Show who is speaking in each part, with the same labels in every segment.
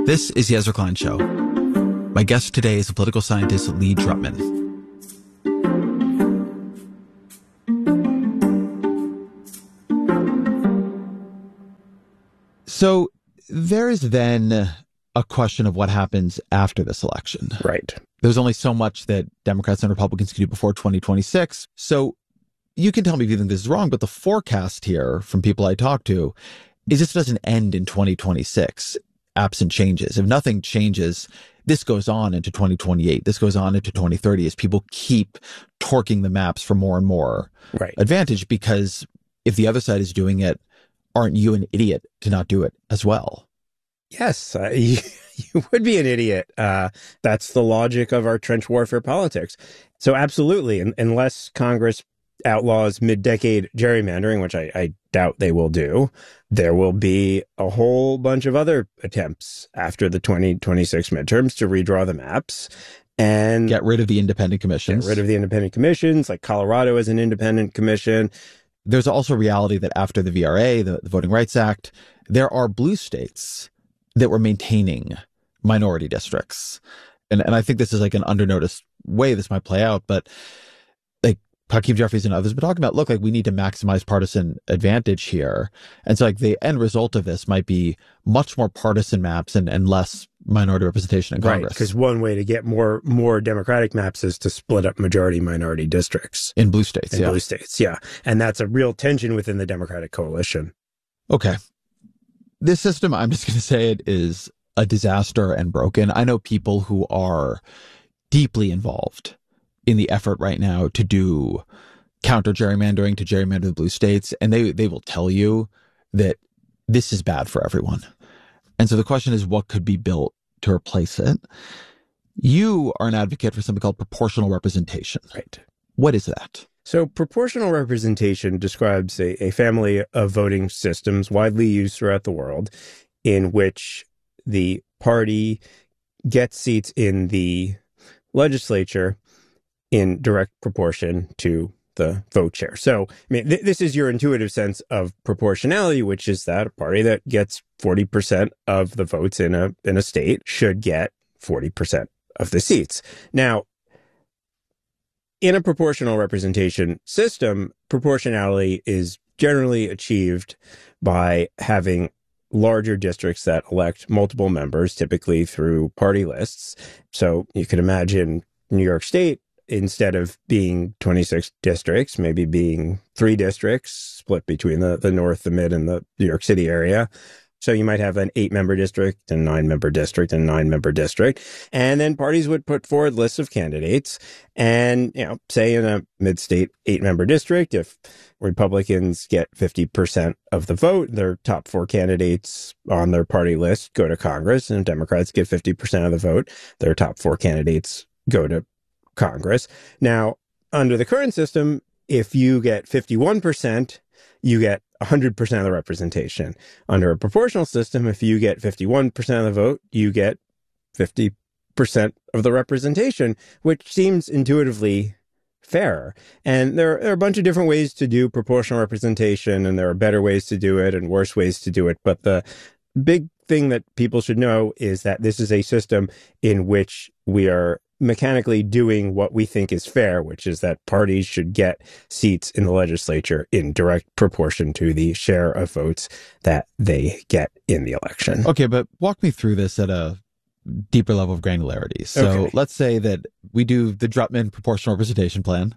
Speaker 1: This is the Ezra Klein Show. My guest today is the political scientist Lee Drutman. So there is then a question of what happens after this election.
Speaker 2: Right.
Speaker 1: There's only so much that Democrats and Republicans can do before 2026. So you can tell me if you think this is wrong, but the forecast here from people I talk to is this doesn't end in 2026, absent changes. If nothing changes, this goes on into 2028. This goes on into 2030 as people keep torquing the maps for more and more advantage, because if the other side is doing it, aren't you an idiot to not do it as well?
Speaker 2: Yes, you would be an idiot. That's the logic of our trench warfare politics. So absolutely, unless Congress outlaws mid-decade gerrymandering, which I doubt they will do, there will be a whole bunch of other attempts after the 2026 midterms to redraw the maps and
Speaker 1: get rid of the independent commissions.
Speaker 2: Get rid of the independent commissions, like Colorado as an independent commission.
Speaker 1: There's also reality that after the VRA, the Voting Rights Act, there are blue states that were maintaining minority districts. And I think this is like an undernoticed way this might play out, but like Hakeem Jeffries and others have been talking about, look, like we need to maximize partisan advantage here. And so like the end result of this might be much more partisan maps and less minority representation in Congress.
Speaker 2: Right, because one way to get more Democratic maps is to split up majority-minority districts.
Speaker 1: In blue states,
Speaker 2: In blue states, yeah. And that's a real tension within the Democratic coalition.
Speaker 1: Okay. This system, I'm just going to say it, is a disaster and broken. I know people who are deeply involved in the effort right now to do counter gerrymandering, to gerrymander the blue states, and they will tell you that this is bad for everyone. And so the question is, what could be built to replace it? You are an advocate for something called proportional representation.
Speaker 2: Right.
Speaker 1: What is that?
Speaker 2: So proportional representation describes a family of voting systems widely used throughout the world in which the party gets seats in the legislature in direct proportion to the vote share. So, I mean, this is your intuitive sense of proportionality, which is that a party that gets 40% of the votes in a state should get 40% of the seats. Now, in a proportional representation system, proportionality is generally achieved by having larger districts that elect multiple members, typically through party lists. So you could imagine New York State, instead of being 26 districts, maybe being 3 districts split between the North, the Mid, and the New York City area. So you might have an 8-member district, a 9-member district, and a 9-member district. And then parties would put forward lists of candidates. And, say in a mid-state 8-member district, if Republicans get 50% of the vote, their top 4 candidates on their party list go to Congress, and Democrats get 50% of the vote, their top 4 candidates go to Congress. Now, under the current system, if you get 51%, you get 100% of the representation. Under a proportional system, if you get 51% of the vote, you get 50% of the representation, which seems intuitively fairer. And there are a bunch of different ways to do proportional representation, and there are better ways to do it and worse ways to do it. But the big thing that people should know is that this is a system in which we are mechanically doing what we think is fair, which is that parties should get seats in the legislature in direct proportion to the share of votes that they get in the election.
Speaker 1: Okay, but walk me through this at a deeper level of granularity. So let's say that we do the Drutman proportional representation plan,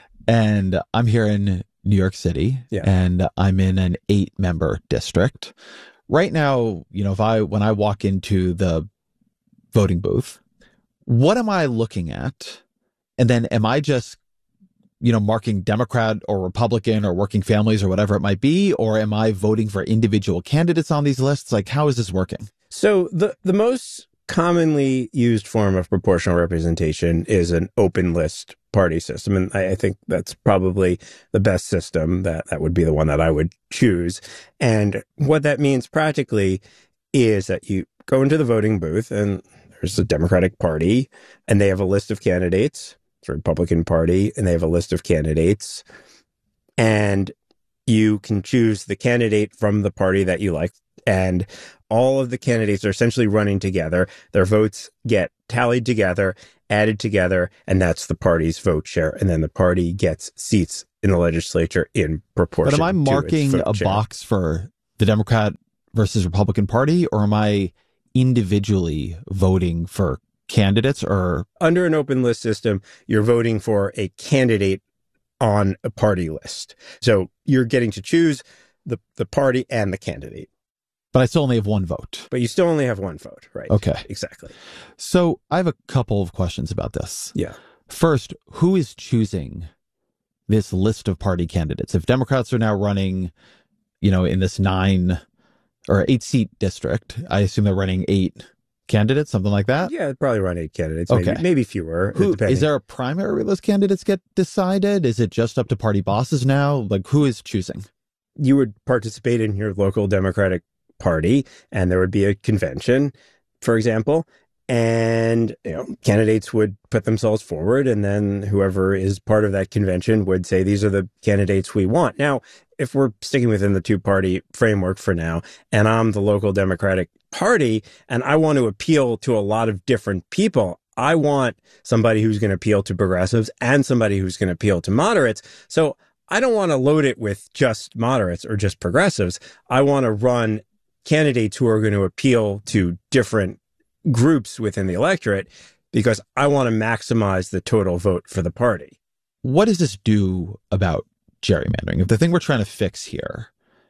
Speaker 1: and I'm here in New York City, and I'm in an 8-member district. Right now, when I walk into the voting booth, what am I looking at? And then am I just, marking Democrat or Republican or working families or whatever it might be? Or am I voting for individual candidates on these lists? Like, how is this working?
Speaker 2: So the most commonly used form of proportional representation is an open list party system. And I think that's probably the best system. That would be the one that I would choose. And what that means practically is that you go into the voting booth and there's the Democratic Party, and they have a list of candidates. It's the Republican Party, and they have a list of candidates. And you can choose the candidate from the party that you like. And all of the candidates are essentially running together. Their votes get tallied together, added together, and that's the party's vote share. And then the party gets seats in the legislature in proportion.
Speaker 1: But am I marking a box for the Democrat versus Republican Party, or am I individually voting for candidates? Or
Speaker 2: under an open list system, you're voting for a candidate on a party list. So you're getting to choose the party and the candidate.
Speaker 1: But I still only have one vote.
Speaker 2: But you still only have one vote, right?
Speaker 1: Okay.
Speaker 2: Exactly.
Speaker 1: So I have a couple of questions about this.
Speaker 2: Yeah.
Speaker 1: First, who is choosing this list of party candidates? If Democrats are now running, in this 9 or 8 seat district, I assume they're running 8 candidates, something like that?
Speaker 2: Yeah, probably run 8 candidates,
Speaker 1: okay.
Speaker 2: maybe fewer.
Speaker 1: Is there a primary where those candidates get decided? Is it just up to party bosses now? Like, who is choosing?
Speaker 2: You would participate in your local Democratic Party, and there would be a convention, for example, and candidates would put themselves forward, and then whoever is part of that convention would say, these are the candidates we want. Now, if we're sticking within the 2-party framework for now, and I'm the local Democratic Party, and I want to appeal to a lot of different people, I want somebody who's going to appeal to progressives and somebody who's going to appeal to moderates. So I don't want to load it with just moderates or just progressives. I want to run candidates who are going to appeal to different groups within the electorate because I want to maximize the total vote for the party.
Speaker 1: What does this do about gerrymandering? If the thing we're trying to fix here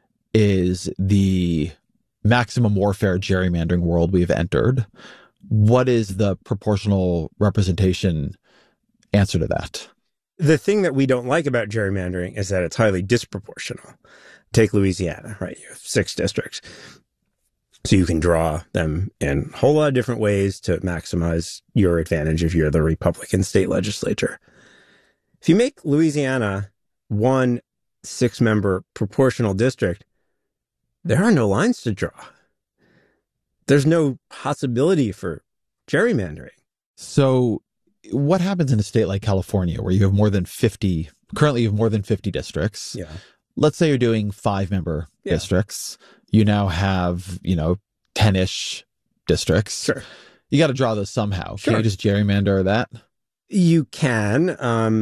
Speaker 1: is the maximum warfare gerrymandering world we've entered, what is the proportional representation answer to that?
Speaker 2: The thing that we don't like about gerrymandering is that it's highly disproportional. Take Louisiana, right? You have 6 districts. So you can draw them in a whole lot of different ways to maximize your advantage if you're the Republican state legislature. If you make Louisiana one 6-member proportional district, there are no lines to draw. There's no possibility for gerrymandering.
Speaker 1: So what happens in a state like California where you have currently you have more than 50 districts?
Speaker 2: Yeah.
Speaker 1: Let's say you're doing 5-member districts. You now have, 10-ish districts.
Speaker 2: Sure.
Speaker 1: You got to draw those somehow.
Speaker 2: Sure.
Speaker 1: Can you just gerrymander that?
Speaker 2: You can.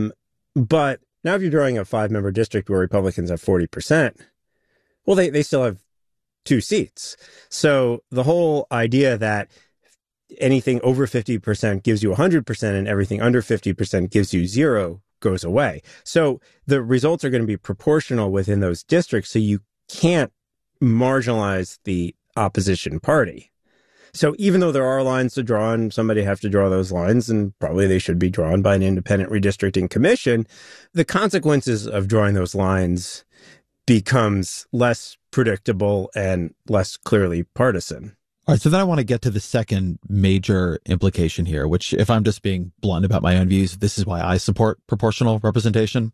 Speaker 2: But now if you're drawing a 5-member district where Republicans have 40%, well, they still have 2 seats. So the whole idea that anything over 50% gives you 100% and everything under 50% gives you 0 goes away. So the results are going to be proportional within those districts. So you can't marginalize the opposition party. So even though there are lines to draw and somebody have to draw those lines, and probably they should be drawn by an independent redistricting commission, the consequences of drawing those lines becomes less predictable and less clearly partisan.
Speaker 1: All right, so then I want to get to the second major implication here, which, if I'm just being blunt about my own views, this is why I support proportional representation.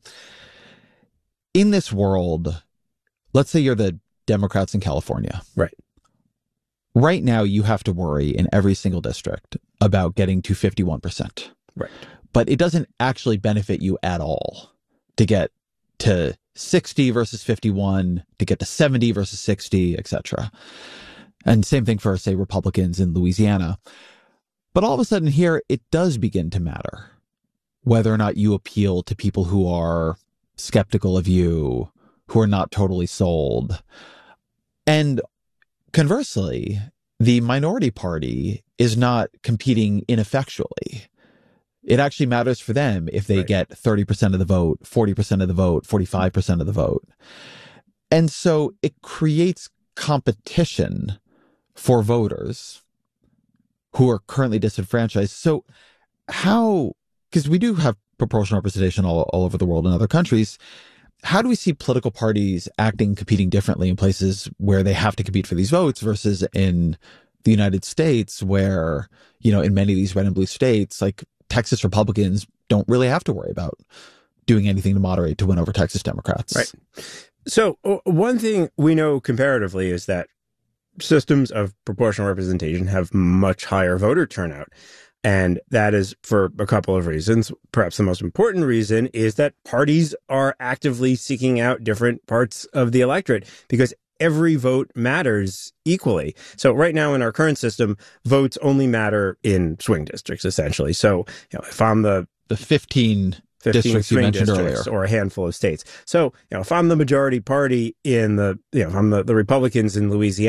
Speaker 1: In this world, let's say you're the Democrats in California.
Speaker 2: Right.
Speaker 1: Right now, you have to worry in every single district about getting to 51%.
Speaker 2: Right.
Speaker 1: But it doesn't actually benefit you at all to get to 60 versus 51, to get to 70 versus 60, etc. And same thing for, say, Republicans in Louisiana. But all of a sudden here, it does begin to matter whether or not you appeal to people who are skeptical of you, who are not totally sold. And conversely, the minority party is not competing ineffectually. It actually matters for them if they get 30% of the vote, 40% of the vote, 45% of the vote. And so it creates competition for voters who are currently disenfranchised. So because we do have proportional representation all over the world in other countries, how do we see political parties competing differently in places where they have to compete for these votes versus in the United States where, in many of these red and blue states, like Texas Republicans don't really have to worry about doing anything to moderate to win over Texas Democrats.
Speaker 2: Right. So one thing we know comparatively is that systems of proportional representation have much higher voter turnout. And that is for a couple of reasons. Perhaps the most important reason is that parties are actively seeking out different parts of the electorate, because every vote matters equally. So right now in our current system, votes only matter in swing districts, essentially. So, if I'm the
Speaker 1: 15 districts you mentioned earlier,
Speaker 2: or a handful of states. So, if I'm the majority party in if I'm the Republicans in Louisiana,